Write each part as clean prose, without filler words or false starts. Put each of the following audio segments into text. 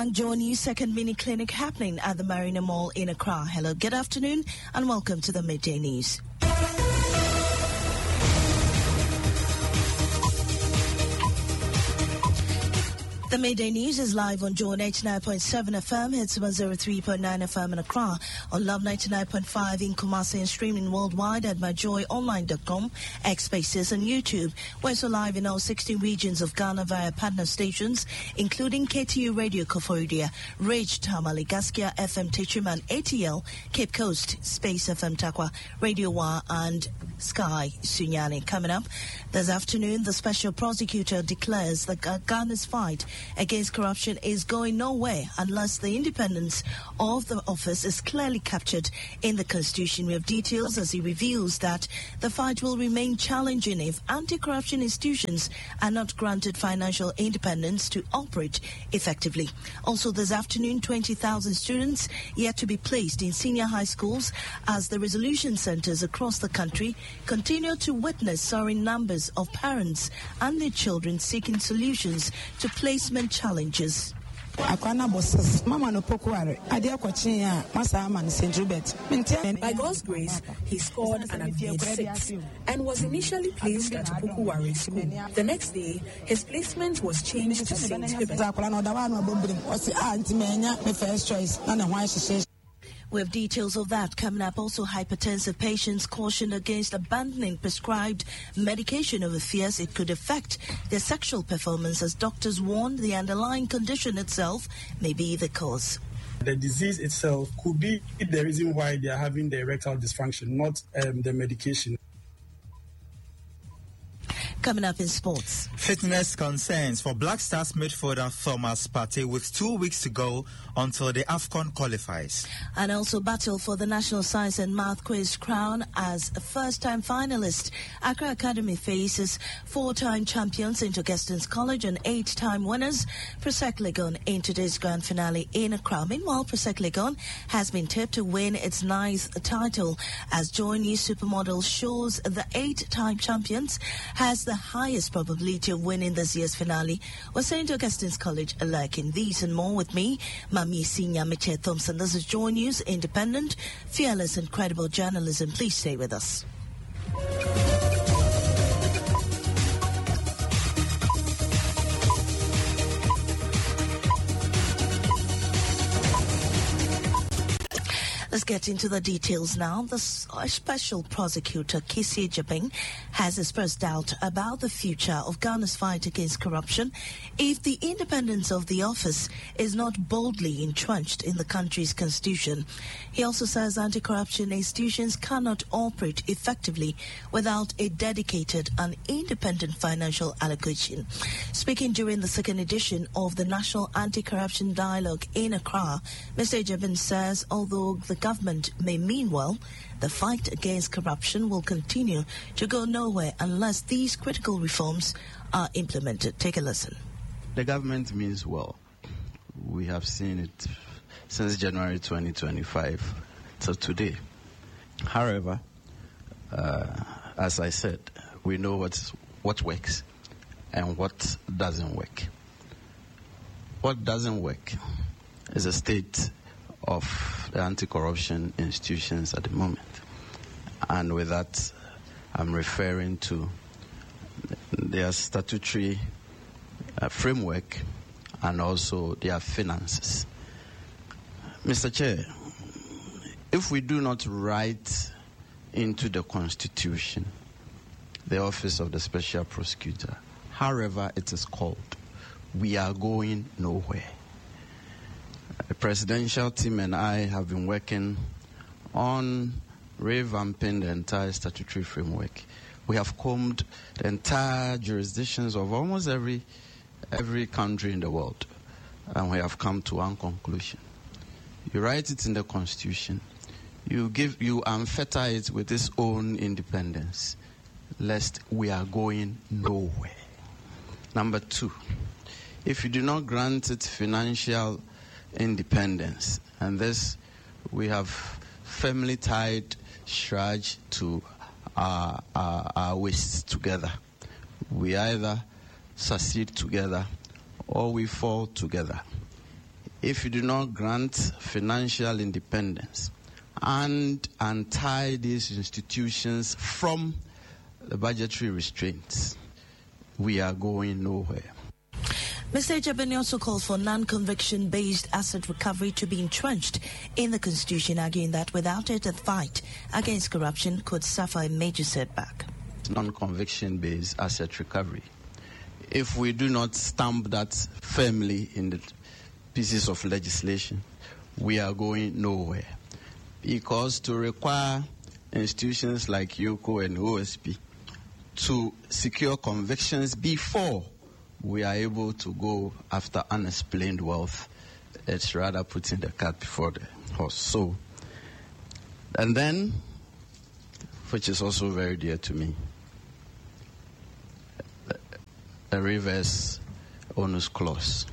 Join you second mini clinic happening at the Marina Mall in Accra. Hello, good afternoon, and welcome to the Midday News. The Midday News is live on Joy 89.7 FM, hits 103.9 FM in Accra, on Love 99.5 in Kumasi, and streaming worldwide at myjoyonline.com, X Spaces and YouTube. We're also live in all 16 regions of Ghana via partner stations, including KTU Radio Koforidua, Rage Tamale, Gaskia FM Techiman, ATL, Cape Coast, Space FM Takwa, Radio Wa, and Sky Sunyani. Coming up this afternoon, the special prosecutor declares that Ghana's fight against corruption is going nowhere unless the independence of the office is clearly captured in the Constitution. We have details as he reveals that the fight will remain challenging if anti-corruption institutions are not granted financial independence to operate effectively. Also this afternoon, 20,000 students yet to be placed in senior high schools as the resolution centers across the country continue to witness soaring numbers of parents and their children seeking solutions to placement challenges. By God's grace, he scored an advanced 6 and was initially placed at Pukuware School. The next day, his placement was changed to St. Hubert. We have details of that coming up. Also, hypertensive patients cautioned against abandoning prescribed medication over fears it could affect their sexual performance, as doctors warn the underlying condition itself may be the cause. The disease itself could be the reason why they are having the erectile dysfunction, not the medication. Coming up in sports. Fitness concerns for Black Stars midfielder Thomas Partey with 2 weeks to go until the AFCON qualifies. And also battle for the National Science and Math Quiz crown as a first-time finalist. Accra Academy faces 4-time champions into Gestons College and 8-time winners Presec Legon in today's grand finale in Accra. Meanwhile, Presec Legon has been tipped to win its 9th title as Joy News Supermodel shows the 8-time champions has the highest probability of winning this year's finale. We're St. Augustine's College lurking. These and more with me, Mami Sinya Miche Thompson. This is Joy News, independent, fearless and credible journalism. Please stay with us. Let's get into the details now. The special prosecutor, Kisi Jabing, has expressed doubt about the future of Ghana's fight against corruption if the independence of the office is not boldly entrenched in the country's constitution. He also says anti-corruption institutions cannot operate effectively without a dedicated and independent financial allocation. Speaking during the second edition of the National Anti-Corruption Dialogue in Accra, Mr. Jabing says although the government may mean well, the fight against corruption will continue to go nowhere unless these critical reforms are implemented. Take a listen. The government means well. We have seen it since January 2025 till today. However, as I said, we know what works and what doesn't work. What doesn't work is a state of the anti-corruption institutions at the moment. And with that, I'm referring to their statutory framework and also their finances. Mr. Chair, if we do not write into the Constitution the office of the Special Prosecutor, however it is called, we are going nowhere. The presidential team and I have been working on revamping the entire statutory framework. We have combed the entire jurisdictions of almost every country in the world, and we have come to one conclusion. You write it in the Constitution, you unfetter it with its own independence, lest we are going nowhere. Number 2, if you do not grant it financial independence, and this we have firmly tied Shraj to our waists together. We either succeed together or we fall together. if you do not grant financial independence and untie these institutions from the budgetary restraints, we are going nowhere. Mr. Ejebeni also called for non-conviction-based asset recovery to be entrenched in the Constitution, arguing that without it, the fight against corruption could suffer a major setback. Non-conviction-based asset recovery. If we do not stamp that firmly in the pieces of legislation, we are going nowhere. Because to require institutions like YOCO and OSP to secure convictions before we are able to go after unexplained wealth, it's rather putting the cart before the horse. So, and then, which is also very dear to me, the reverse onus clause.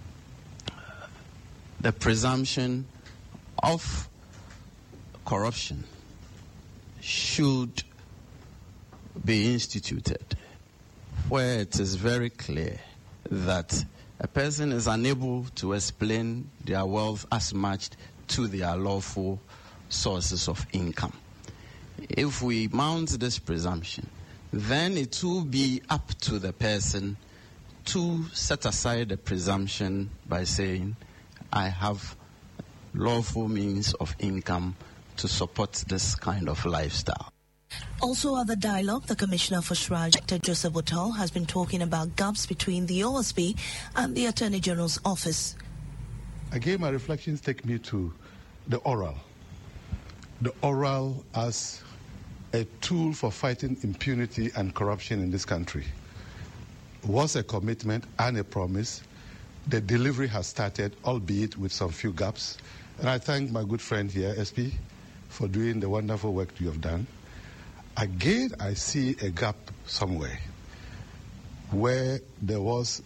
The presumption of corruption should be instituted where it is very clear that a person is unable to explain their wealth as matched to their lawful sources of income. If we mount this presumption, then it will be up to the person to set aside the presumption by saying, I have lawful means of income to support this kind of lifestyle. Also at the dialogue, the Commissioner for Shraj, Dr. Joseph Otto, has been talking about gaps between the OSP and the Attorney General's office. Again, my reflections take me to the oral. The oral as a tool for fighting impunity and corruption in this country was a commitment and a promise. The delivery has started, albeit with some few gaps. And I thank my good friend here, SP, for doing the wonderful work you have done. Again, I see a gap somewhere where there was,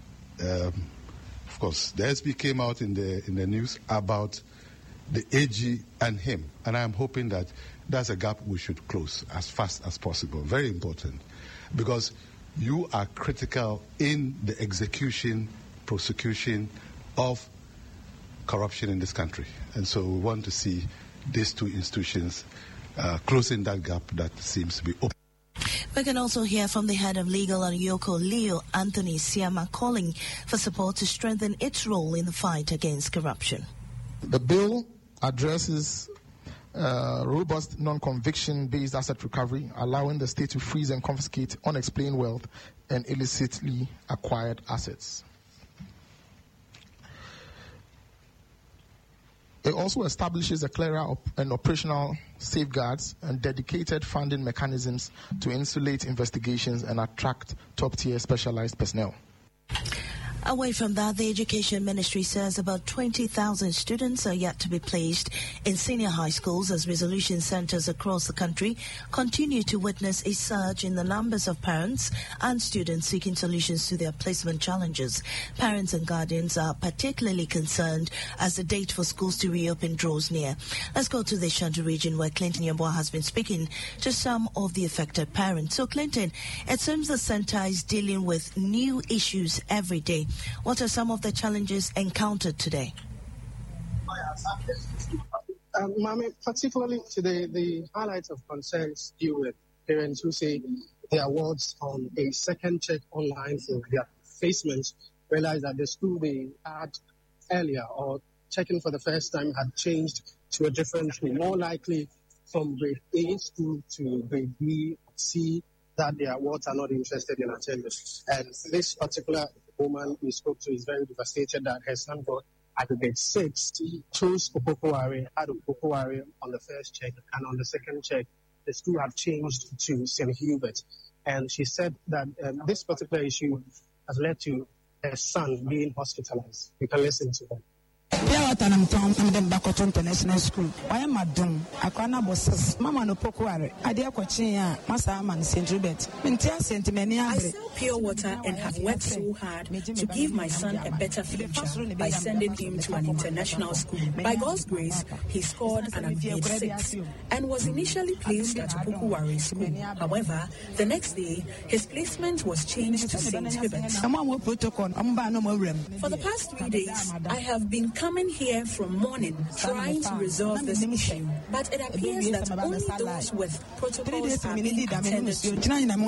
of course, the SP came out in the news about the AG and him, and I'm hoping that that's a gap we should close as fast as possible. Very important, because you are critical in the execution, prosecution of corruption in this country, and so we want to see these two institutions closing that gap that seems to be open. We can also hear from the head of legal at YOCO, Leo Anthony Siama, calling for support to strengthen its role in the fight against corruption. The bill addresses robust non-conviction-based asset recovery, allowing the state to freeze and confiscate unexplained wealth and illicitly acquired assets. It also establishes a clearer and operational safeguards and dedicated funding mechanisms to insulate investigations and attract top-tier specialized personnel. Away from that, the Education Ministry says about 20,000 students are yet to be placed in senior high schools as resolution centers across the country continue to witness a surge in the numbers of parents and students seeking solutions to their placement challenges. Parents and guardians are particularly concerned as the date for schools to reopen draws near. Let's go to the Ashanti region where Clinton Yeboah has been speaking to some of the affected parents. So, Clinton, it seems the center is dealing with new issues every day. What are some of the challenges encountered today? Particularly today, the highlights of concerns deal with parents who say their awards on a second check online for their placements realize that the school they had earlier or checking for the first time had changed to a different school, more likely from grade A school to grade B, C, that their awards are not interested in attending. And this particular woman we spoke to is very devastated that her son got at grade 6, chose Opokuwari, had Opokuwari on the first check, and on the second check, the school had changed to St. Hubert. And she said that this particular issue has led to her son being hospitalized. You can listen to them. Tanam Tom and then Bakoto International School. I am Madam, Akana Bosses, Mama no Pokuare, Adia Cochia, Masaman St. Ribet, Mentia Sentimania. I sell pure water and have worked so hard to give my son a better future by sending him to an international school. By God's grace, he scored an grade 6 and was initially placed at Pukuware School. However, the next day, his placement was changed to St. Hubert. For the past 3 days, I have been coming here from morning trying to resolve this issue, but it appears that only those with protocols are being attended to.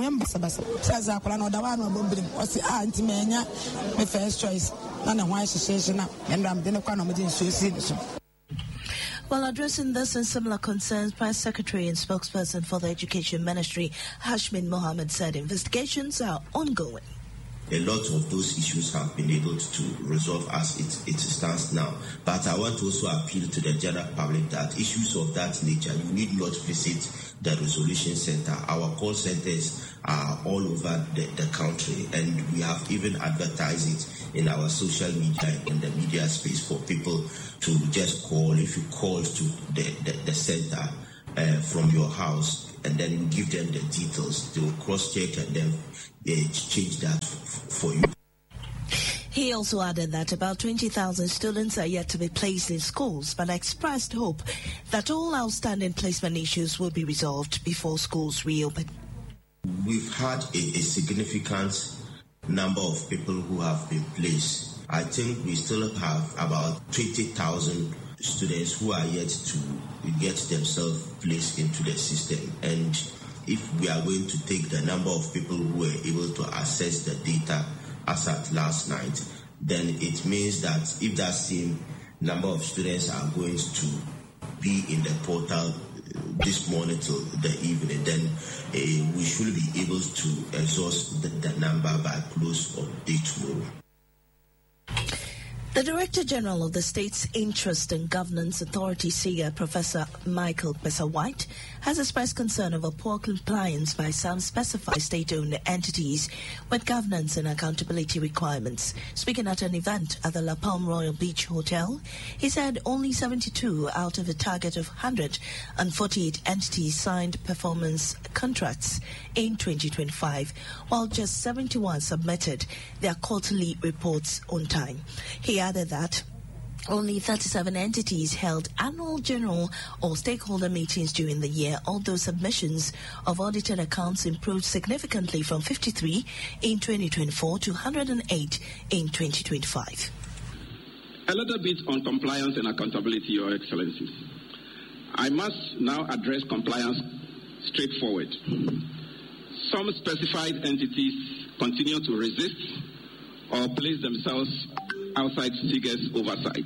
While addressing this and similar concerns, Press Secretary and spokesperson for the Education Ministry, Hashmin Mohammed, said investigations are ongoing. A lot of those issues have been able to resolve as it stands now. But I want to also appeal to the general public that issues of that nature, you need not visit the resolution center. Our call centers are all over the country, and we have even advertised it in our social media and the media space for people to just call. If you call to the center from your house, and then you give them the details, they will cross-check and then change that for you. He also added that about 20,000 students are yet to be placed in schools, but expressed hope that all outstanding placement issues will be resolved before schools reopen. We've had a significant number of people who have been placed. I think we still have about 20,000 students who are yet to get themselves placed into the system. And if we are going to take the number of people who were able to access the data as at last night, then it means that if that same number of students are going to be in the portal this morning till the evening, then we should be able to exhaust the number by close of day tomorrow. The Director General of the State's Interest and Governance Authority, SIGA, Professor Michael Pesa-White, has expressed concern over poor compliance by some specified state-owned entities with governance and accountability requirements. Speaking at an event at the La Palme Royal Beach Hotel, he said only 72 out of a target of 148 entities signed performance contracts in 2025, while just 71 submitted their quarterly reports on time. He added that only 37 entities held annual general or stakeholder meetings during the year, although submissions of audited accounts improved significantly from 53 in 2024 to 108 in 2025. A little bit on compliance and accountability, Your Excellencies. I must now address compliance straightforward. Some specified entities continue to resist or place themselves outside SIGA's oversight.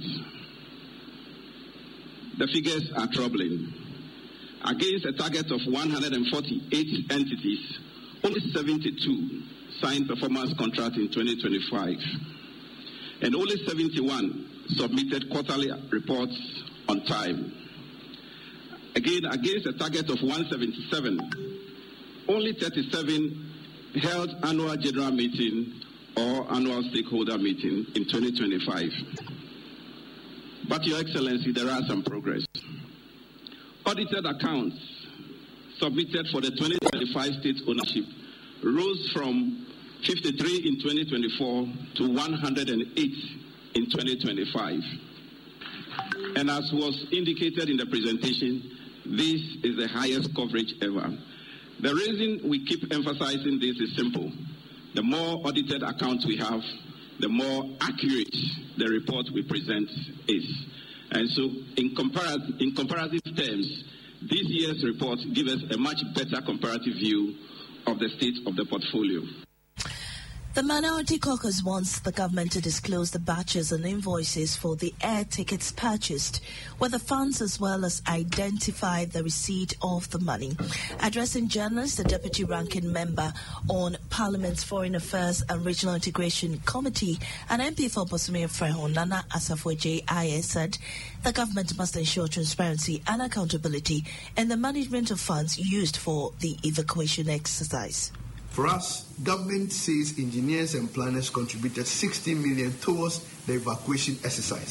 The figures are troubling. Against a target of 148 entities, only 72 signed performance contract in 2025, and only 71 submitted quarterly reports on time. Again, against a target of 177, only 37 held annual general meeting or annual stakeholder meeting in 2025. But Your Excellency, there are some progress. Audited accounts submitted for the 2025 state ownership rose from 53 in 2024 to 108 in 2025. And as was indicated in the presentation, this is the highest coverage ever. The reason we keep emphasizing this is simple. The more audited accounts we have, the more accurate the report we present is. And so in comparative terms, this year's report gives us a much better comparative view of the state of the portfolio. The Minority Caucus wants the government to disclose the batches and invoices for the air tickets purchased with the funds, as well as identify the receipt of the money. Addressing journalists, the Deputy Ranking Member on Parliament's Foreign Affairs and Regional Integration Committee and MP for Bosomia Freho, Nana Asafo-Jai said the government must ensure transparency and accountability in the management of funds used for the evacuation exercise. For us, government says engineers and planners contributed 60 million towards the evacuation exercise.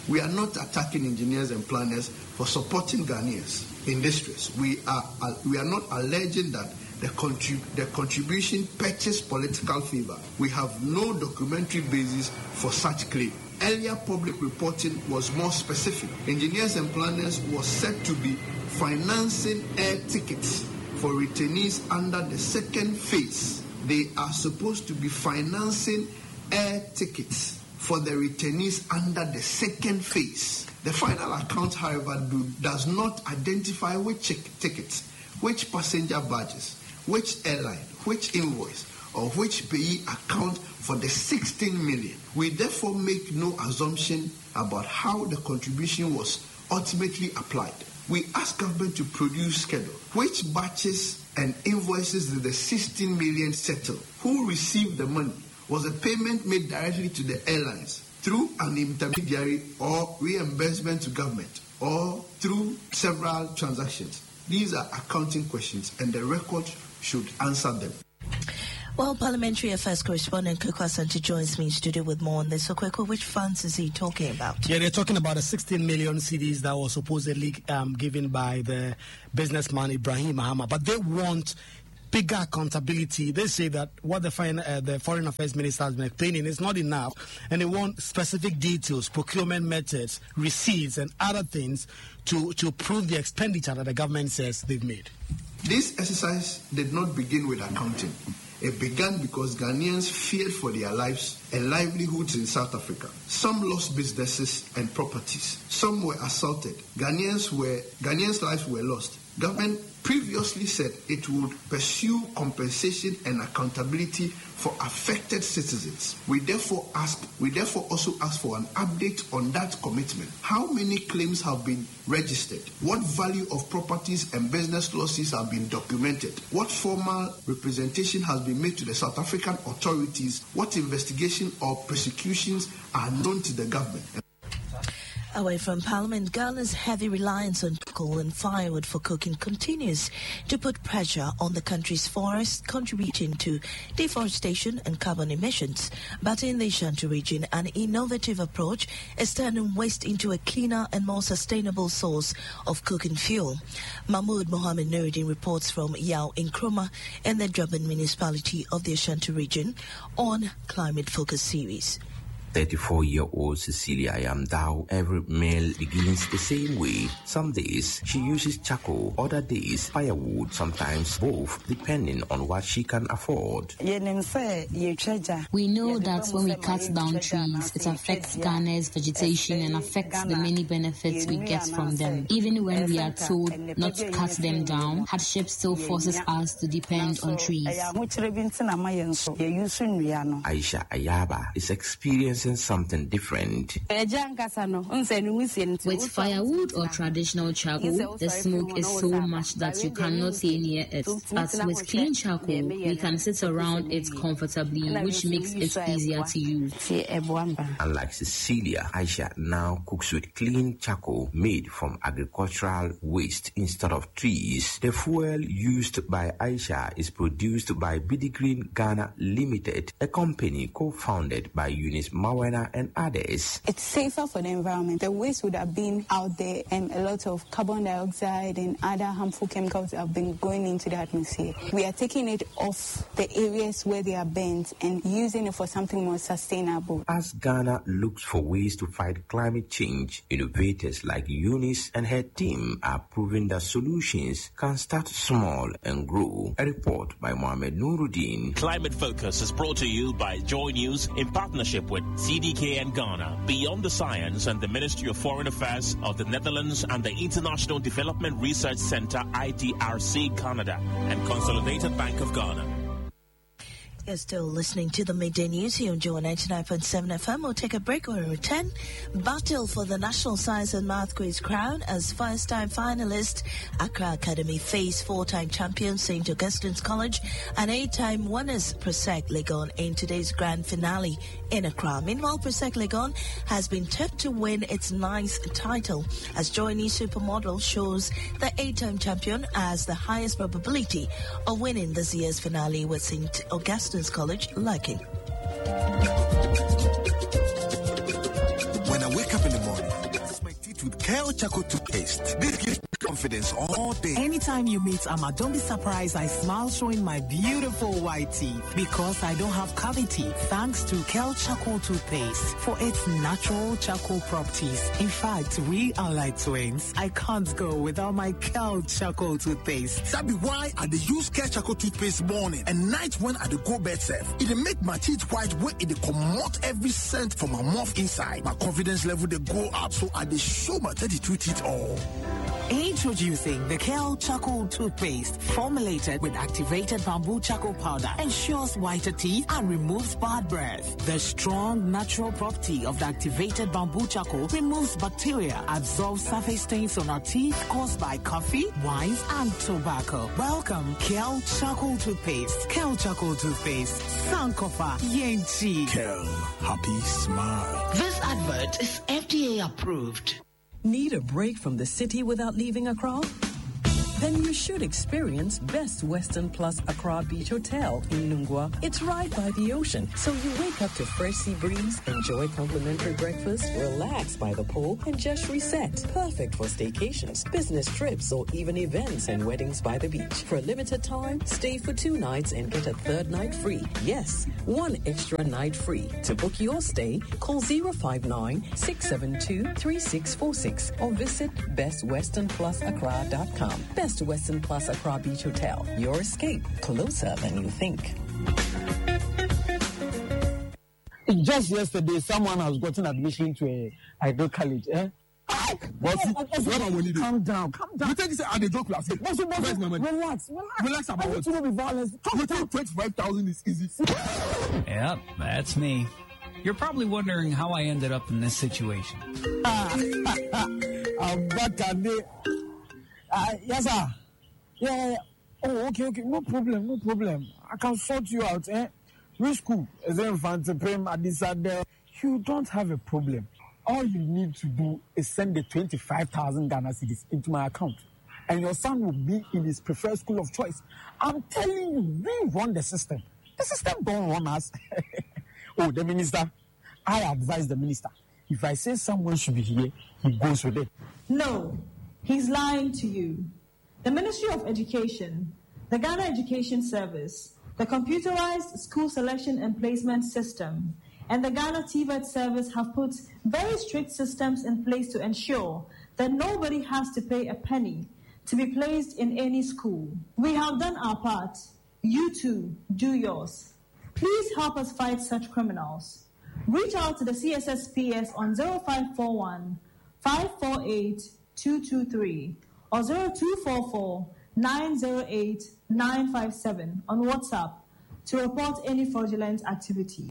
We are not attacking engineers and planners for supporting Ghanaians in distress. We are not alleging that the contribution purchased political favor. We have no documentary basis for such claim. Earlier public reporting was more specific. Engineers and planners was said to be financing air tickets for returnees under the second phase. They are supposed to be financing air tickets for the returnees under the second phase. The final account, however, does not identify which tickets, which passenger badges, which airline, which invoice, or which payee account for the 16 million. We therefore make no assumption about how the contribution was ultimately applied. We ask government to produce schedule. Which batches and invoices did the 16 million settle? Who received the money? Was the payment made directly to the airlines through an intermediary or reimbursement to government or through several transactions? These are accounting questions and the record should answer them. Well, Parliamentary Affairs correspondent Kweku Asante joins me in studio with more on this. So, Kweku, which funds is he talking about? Yeah, they're talking about the 16 million cedis that was supposedly given by the businessman Ibrahim Mahama, but they want bigger accountability. They say that what the Foreign Affairs Minister has been explaining is not enough, and they want specific details, procurement methods, receipts, and other things to prove the expenditure that the government says they've made. This exercise did not begin with accounting. It began because Ghanaians feared for their lives and livelihoods in South Africa. Some lost businesses and properties. Some were assaulted. Ghanaians' lives were lost. Government previously said it would pursue compensation and accountability for affected citizens. We therefore also ask for an update on that commitment. How many claims have been registered? What value of properties and business losses have been documented? What formal representation has been made to the South African authorities? What investigation or prosecutions are known to the government? Away from Parliament, Ghana's heavy reliance on coal and firewood for cooking continues to put pressure on the country's forests, contributing to deforestation and carbon emissions. But in the Ashanti region, an innovative approach is turning waste into a cleaner and more sustainable source of cooking fuel. Mahmoud Mohamed Nuruddin reports from Yao Nkrumah in the Durban municipality of the Ashanti region on Climate Focus series. 34-year-old Cecilia Yamdao, every meal begins the same way. Some days she uses charcoal, other days firewood, sometimes both, depending on what she can afford. We know that when we cut down trees, it affects Ghana's vegetation and affects the many benefits we get from them. Even when we are told not to cut them down, hardship still forces us to depend on trees. Aisha Ayaba is experiencing something different. With firewood or traditional charcoal, the smoke is so much that you cannot stay near it. But with clean charcoal, we can sit around it comfortably, which makes it easier to use. Unlike Cecilia, Aisha now cooks with clean charcoal made from agricultural waste instead of trees. The fuel used by Aisha is produced by BD Green Ghana Limited, a company co-founded by Eunice Mawena and others. It's safer for the environment. The waste would have been out there and a lot of carbon dioxide and other harmful chemicals have been going into the atmosphere. We are taking it off the areas where they are burnt and using it for something more sustainable. As Ghana looks for ways to fight climate change, innovators like Eunice and her team are proving that solutions can start small and grow. A report by Mohamed Nuruddin. Climate Focus is brought to you by Joy News in partnership with CDKN Ghana, Beyond the Science and the Ministry of Foreign Affairs of the Netherlands and the International Development Research Center IDRC Canada and Consolidated Bank of Ghana. You're still listening to the Midday News here on Joy 99.7 FM. We'll take a break when we return. Battle for the National Science and Math Quiz crown as first-time finalist. Accra Academy face four-time champion St. Augustine's College and eight-time winners Presec Legon in today's grand finale in Accra. Meanwhile, Presec Legon has been tipped to win its ninth title as Joy News Supermodel shows the eight-time champion has the highest probability of winning this year's finale with St. Augustine's College lacking. When I wake up in the morning. Brush my teeth with Kale Charcoal toothpaste. This gives me confidence all day. Anytime you meet Amma, don't be surprised I smile showing my beautiful white teeth because I don't have cavity thanks to Kale Charcoal toothpaste for its natural charcoal properties. In fact, we are like twins. I can't go without my Kale Charcoal toothpaste. That be why I dey use Kale Charcoal toothpaste morning and night when I dey go bed safe. It dey make my teeth white when it dey comot every scent from my mouth inside. My confidence level dey go up, so I dey show my 32 teeth all. Introducing the Kale Charcoal toothpaste, formulated with activated bamboo charcoal powder, ensures whiter teeth and removes bad breath. The strong natural property of the activated bamboo charcoal removes bacteria, absorbs surface stains on our teeth caused by coffee, wines, and tobacco. Welcome, Kale Charcoal toothpaste. Kale Charcoal toothpaste. Sankofa Yenchi. Kale, happy smile. This advert is FDA approved. Need a break from the city without leaving Accra? Then you should experience Best Western Plus Accra Beach Hotel in Nungua. It's right by the ocean, so you wake up to fresh sea breeze, enjoy complimentary breakfast, relax by the pool, and just reset. Perfect for staycations, business trips, or even events and weddings by the beach. For a limited time, stay for 2 nights and get a 3rd night free. Yes, 1 extra night free. To book your stay, call 059-672-3646 or visit bestwesternplusaccra.com. Best Western Plus Accra Beach Hotel. Your escape closer than you think. Just yesterday, someone has gotten admission to a Idol College. Calm down. You think at the job class? Relax about what? You be violence. You think 25,000 is easy? Yep, that's me. You're probably wondering how I ended up in this situation. I'm back at the. Yes, sir. Yeah. Oh, okay. No problem. I can sort you out. Which school? Is it Infante Prem Adisa there? You don't have a problem. All you need to do is send the 25,000 Ghana cedis into my account, and your son will be in his preferred school of choice. I'm telling you, we run the system. The system don't run us. Oh, the minister. I advise the minister. If I say someone should be here, he goes with it. No. He's lying to you. The Ministry of Education, the Ghana Education Service, the Computerized School Selection and Placement System, and the Ghana TVET Service have put very strict systems in place to ensure that nobody has to pay a penny to be placed in any school. We have done our part. You too, do yours. Please help us fight such criminals. Reach out to the CSSPS on 0541 548 223 or 0244 908 957 on WhatsApp to report any fraudulent activity.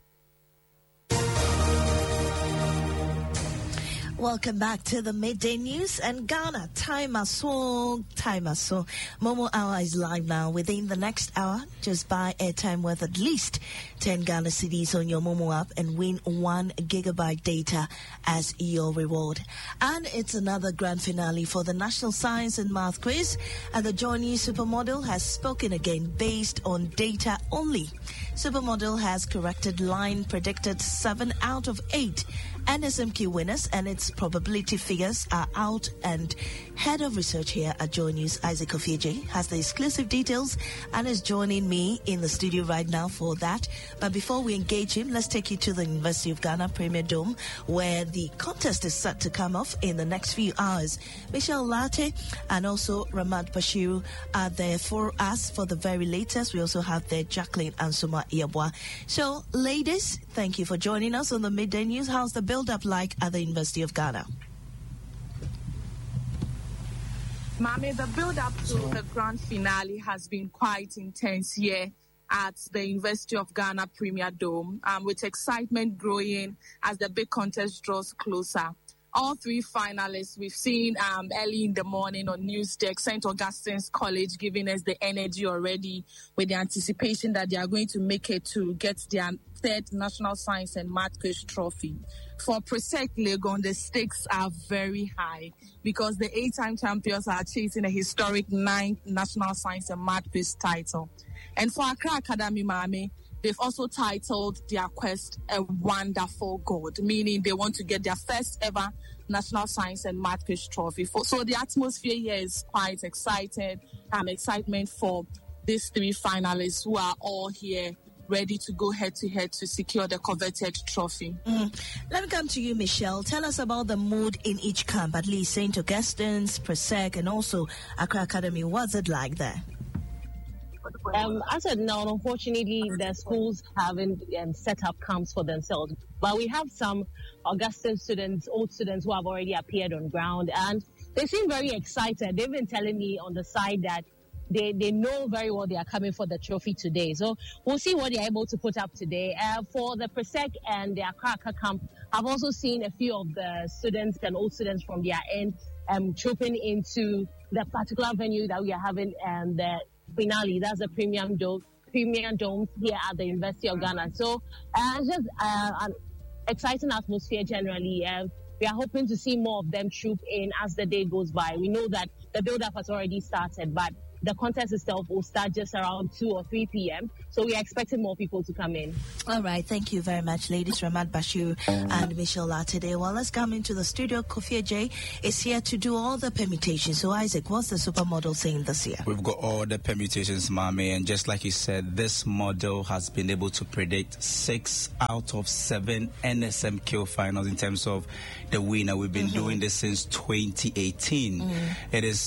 Welcome back to the Midday News and Ghana. Time Momo Hour is live now. Within the next hour, just buy airtime worth at least 10 Ghana cedis on your Momo app and win 1 gigabyte data as your reward. And it's another grand finale for the National Science and Math Quiz. And the Joy News Supermodel has spoken again based on data only. Supermodel has corrected line predicted 7 out of 8 NSMQ winners, and its probability figures are out. And head of research here at Joy News, Isaac Ofieje, has the exclusive details and is joining me in the studio right now for that. But before we engage him, let's take you to the University of Ghana Premier Dome, where the contest is set to come off in the next few hours. Michelle Latte and also Ramad Bashiru are there for us for the very latest. We also have there Jacqueline Ansuma Iabwa. So, ladies, thank you for joining us on the Midday News. How's the build-up like at the University of Ghana? Mame, the build-up to the grand finale has been quite intense here at the University of Ghana Premier Dome, with excitement growing as the big contest draws closer. All 3 finalists we've seen early in the morning on Newsdeck, St. Augustine's College giving us the energy already with the anticipation that they are going to make it to get their 3rd National Science and Math Quiz trophy. For Presec Legon, the stakes are very high because the 8-time champions are chasing a historic 9th National Science and Math Quiz title. And for Accra Academy, Mame, they've also titled their quest A Wonderful God, meaning they want to get their first ever National Science and Math Quiz Trophy. So the atmosphere here is quite excited. Excitement for these 3 finalists who are all here ready to go head-to-head to secure the coveted trophy. Let me come to you, Michelle. Tell us about the mood in each camp, at least St. Augustine's, Presec, and also Accra Academy. What's it like there? As of now, unfortunately, the schools haven't set up camps for themselves. But we have some Augustine students, old students who have already appeared on ground, and they seem very excited. They've been telling me on the side that they know very well they are coming for the trophy today. So we'll see what they're able to put up today. For the Presec and the Accra camp, I've also seen a few of the students and old students from their end trooping into the particular venue that we are having the finale. That's the Premium Dome here at the University of Ghana. So it's just an exciting atmosphere generally. We are hoping to see more of them troop in as the day goes by. We know that the build-up has already started, but the contest itself will start just around 2 or 3 p.m. So we are expecting more people to come in. All right. Thank you very much, ladies. Ramad Bashir and Michelle Latide. Well, let's come into the studio. Kofi J is here to do all the permutations. So, Isaac, what's the supermodel saying this year? We've got all the permutations, Mami. And just like you said, this model has been able to predict 6 out of 7 NSMQ finals in terms of the winner. We've been doing this since 2018. It is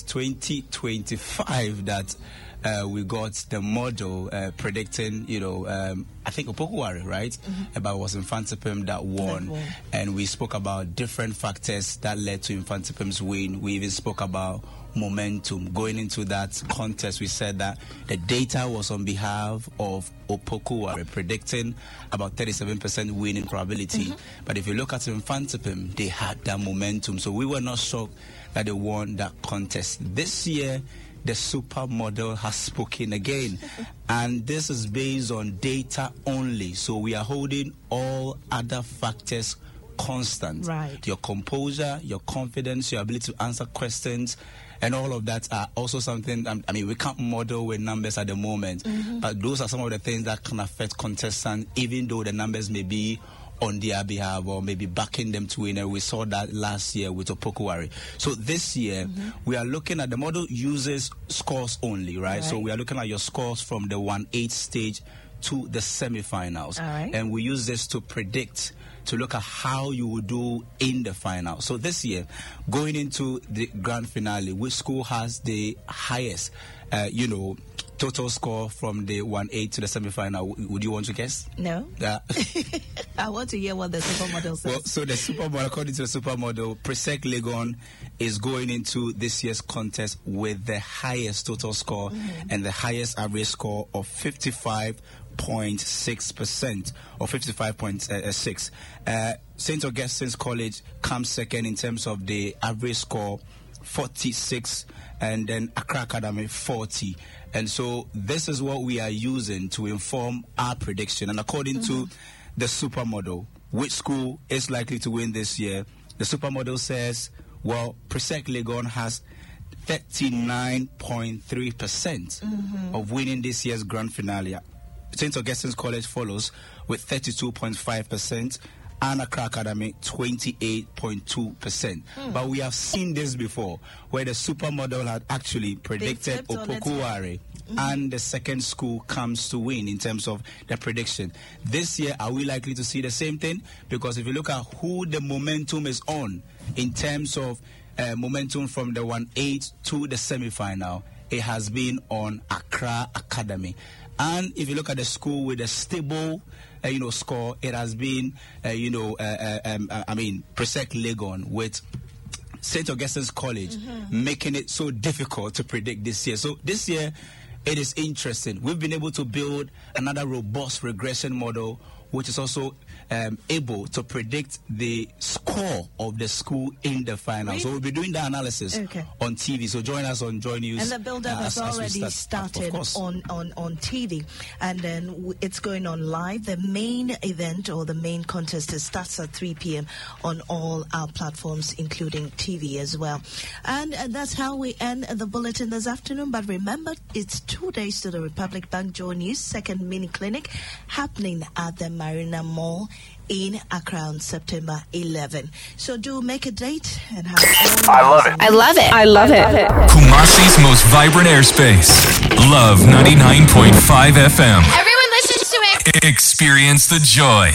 2025 that we got the model predicting, I think Opokuwari, right? But it was Infantipim that won. And we spoke about different factors that led to Infantipim's win. We even spoke about momentum. Going into that contest, we said that the data was on behalf of Opokuwari, predicting about 37% winning probability. But if you look at Infantipim, they had that momentum. So we were not shocked that they won that contest. This year, the supermodel has spoken again. And this is based on data only. So we are holding all other factors constant. Right. Your composure, your confidence, your ability to answer questions, and all of that are also something, we can't model with numbers at the moment, but those are some of the things that can affect contestants, even though the numbers may be on their behalf or maybe backing them to win. We saw that last year with Opokuwari. So this year, we are looking at the model uses scores only, right? So we are looking at your scores from the 1/8 stage to the semifinals. And we use this to predict, to look at how you will do in the final. So this year, going into the grand finale, which school has the highest, total score from the 1/8 to the semi-final? Would you want to guess? No. I want to hear what the supermodel says. Well, so the supermodel, according to the supermodel, Presec Legon is going into this year's contest with the highest total score and the highest average score of 55.6% or 55.6. St. Augustine's College comes second in terms of the average score, 46, and then Accra Academy 40. And so this is what we are using to inform our prediction. And according to the supermodel, which school is likely to win this year? The supermodel says, well, Presec Legon has 39.3% of winning this year's grand finale. St. Augustine's College follows with 32.5%. And Accra Academy 28.2%. But we have seen this before, where the supermodel had actually predicted Opokuwari, and the second school comes to win in terms of the prediction. This year, are we likely to see the same thing? Because if you look at who the momentum is on in terms of momentum from the 1/8 to the semi-final, it has been on Accra Academy. And if you look at the school with a stable score, it has been, Presec Legon with St. Augustine's College making it so difficult to predict this year. So this year, it is interesting. We've been able to build another robust regression model, which is also able to predict the score of the school in the final. Really? So we'll be doing the analysis on TV. So join us on Joy News. And the build-up has already started on TV. And then it's going on live. The main event or the main contest starts at 3 p.m. on all our platforms, including TV as well. And that's how we end the bulletin this afternoon. But remember, it's 2 days to the Republic Bank Joy News second mini clinic happening at the Marina Mall in Accra on September 11. So do make a date and have I love it. I love it. I love it. Kumasi's most vibrant airspace. Love 99.5 FM. Everyone listens to it. Experience the joy.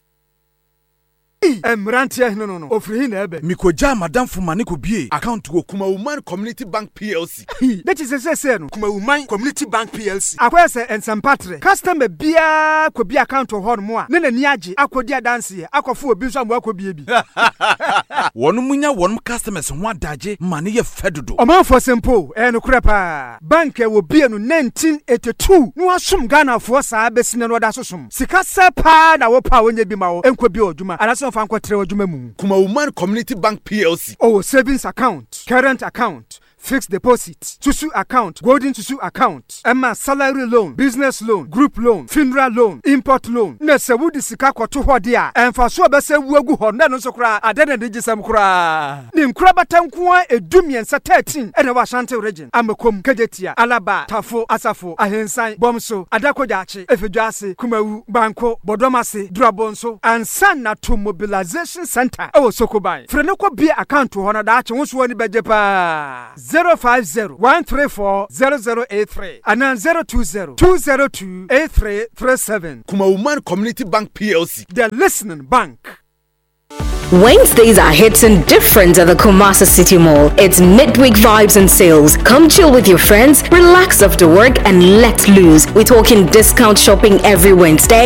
Mrantia no ofri na ebe mikoja madam fumane ko bie account go Kuma Woman Community Bank PLC that is say no Kuma Woman Community Bank PLC akwese ensempatre customer bia ko bia account ho no mo a ne nani age akodi adanse akofo obi nso ambo akobie bi wonu munya wonu customers ho adaje mane ye fedodo omanfo simple no krepa bank e wo bie no 1982 no asom Ghana fo saa besine no da sosom sika sepa na wo pa wonye bi ma wo enko bi oduma anaso Kuma Woman Community Bank PLC. Oh, savings account, current account, fixed deposit, Susu account, golden Susu account, Emma salary loan, business loan, group loan, funeral loan, import loan. Nese wudi sika kwa tu hodia. Enfa so bese wuegu honda no so kra adene de gisam kra. Nim kra batankuwa edumien sa 13 ene wa Ashanti region. Amekom Kejetia, Alaba, Tafo, Asafo, Ahensan, Bomso, Adakojachi, Efejuase, Kumawu, Banko, Bodomase, Drabonso, and Sana to Mobilization Center. Oh, Sokobai. Frenoko be account to honor that wonso woni bejepa. 050-134-0083 and then 020-202-8337. Kuma Woman Community Bank PLC. The listening bank. Wednesdays are hitting different at the Kumasi City Mall. It's midweek vibes and sales. Come chill with your friends, relax after work, and let loose. We're talking discount shopping every Wednesday.